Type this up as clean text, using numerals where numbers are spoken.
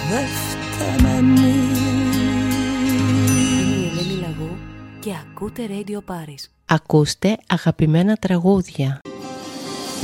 δεν φταίμε εμείς. Είμαι η Ελένη Λαγού και ακούτε Radio Paris. Ακούστε αγαπημένα τραγούδια.